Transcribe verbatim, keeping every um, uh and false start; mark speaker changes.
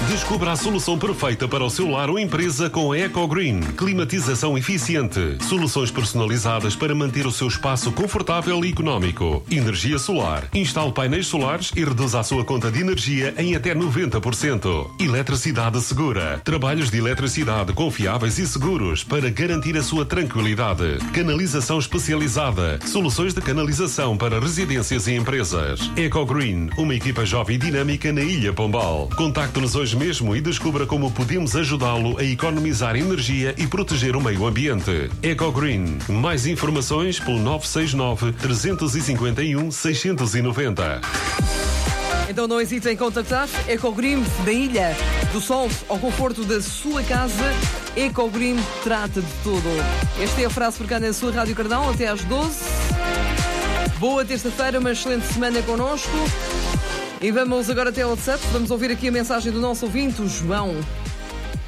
Speaker 1: Descubra a solução perfeita para o seu lar ou empresa com a EcoGreen. Climatização eficiente. Soluções personalizadas para manter o seu espaço confortável e económico. Energia solar. Instale painéis solares e reduza a sua conta de energia em até noventa por cento. Eletricidade segura. Trabalhos de eletricidade confiáveis e seguros para garantir a sua tranquilidade. Canalização especializada. Soluções de canalização para residências e empresas. EcoGreen, uma equipa jovem e dinâmica na Ilha Pombal. Contacte-nos hoje mesmo e descubra como podemos ajudá-lo a economizar energia e proteger o meio ambiente. EcoGreen. Mais informações pelo nove seis nove, três cinco um, seis nove zero.
Speaker 2: Então não hesite em contactar EcoGreen da Ilha. Do sol ao conforto da sua casa, EcoGreen trata de tudo. Esta é a frase por cá na sua Rádio Cardão, até às doze. Boa terça-feira, uma excelente semana connosco. E vamos agora até ao WhatsApp. Vamos ouvir aqui a mensagem do nosso ouvinte, o João.